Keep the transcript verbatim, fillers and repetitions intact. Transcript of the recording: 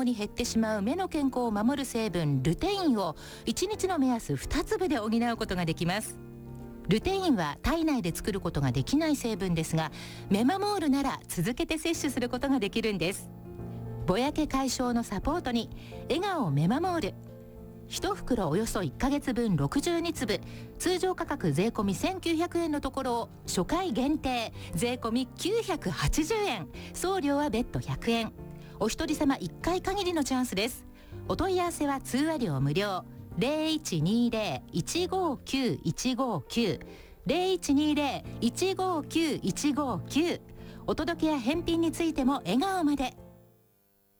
に減ってしまう目の健康を守る成分ルテインをいちにちの目安に粒で補うことができます。ルテインは体内で作ることができない成分ですが、メマモールなら続けて摂取することができるんです。ぼやけ解消のサポートに笑顔メマモール、いち袋およそいっかげつぶんろくじゅうにつぶ、通常価格税込みせんきゅうひゃくえんのところを初回限定税込みきゅうひゃくはちじゅうえん、送料は別途ひゃくえん。お一人様いっかい限りのチャンスです。お問い合わせは通話料無料、ゼロいちにゼロ いちごきゅういちごきゅう ゼロいちにゼロ いちごきゅういちごきゅう。お届けや返品についても笑顔まで。